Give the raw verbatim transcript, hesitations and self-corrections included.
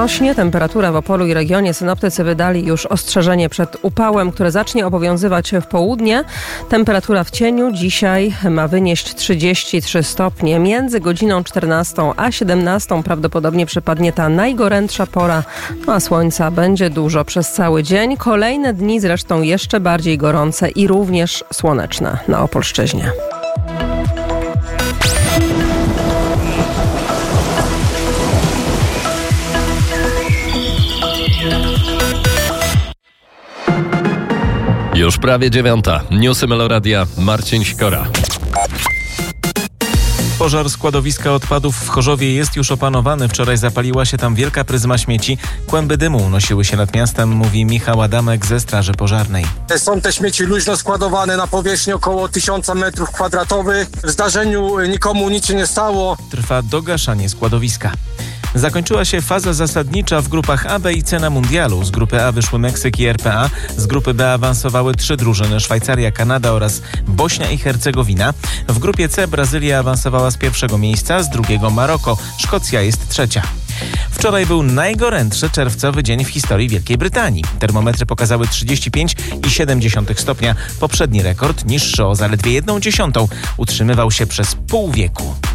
rośnie temperatura w Opolu i regionie. Synoptycy wydali już ostrzeżenie przed upałem, które zacznie obowiązywać w południe. Temperatura w cieniu dzisiaj ma wynieść trzydzieści trzy stopnie. Między godziną czternastą a siedemnastą prawdopodobnie przypadnie ta najgorętsza pora, no a słońca będzie dużo przez cały dzień. Kolejne dni zresztą jeszcze bardziej gorące i również słoneczne na Opolszczyźnie. Już prawie dziewiąta. Newsy Meloradia. Marcin Sikora. Pożar składowiska odpadów w Chorzowie jest już opanowany. Wczoraj zapaliła się tam wielka pryzma śmieci. Kłęby dymu unosiły się nad miastem, mówi Michał Adamek ze Straży Pożarnej. Są te śmieci luźno składowane na powierzchni około tysiąca metrów kwadratowych. W zdarzeniu nikomu nic się nie stało. Trwa dogaszanie składowiska. Zakończyła się faza zasadnicza w grupach A, B i C na mundialu. Z grupy A wyszły Meksyk i R P A. Z grupy B awansowały trzy drużyny: Szwajcaria, Kanada oraz Bośnia i Hercegowina. W grupie C Brazylia awansowała z pierwszego miejsca, z drugiego Maroko. Szkocja jest trzecia. Wczoraj był najgorętszy czerwcowy dzień w historii Wielkiej Brytanii. Termometry pokazały trzydzieści pięć i siedem stopnia. Poprzedni rekord, niższy o zaledwie jedną dziesiątą, utrzymywał się przez pół wieku.